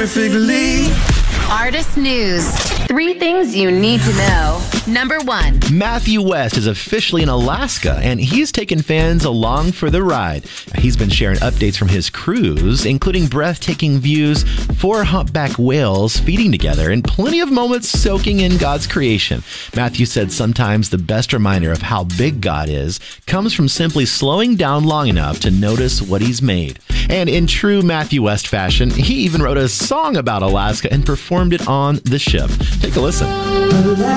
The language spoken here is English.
perfectly. Artist News. 3 things you need to know. Number 1. Matthew West is officially in Alaska, and he's taken fans along for the ride. He's been sharing updates from his cruise, including breathtaking views, 4 humpback whales feeding together, and plenty of moments soaking in God's creation. Matthew said sometimes the best reminder of how big God is comes from simply slowing down long enough to notice what he's made. And in true Matthew West fashion, he even wrote a song about Alaska and performed it on the ship. Take a listen.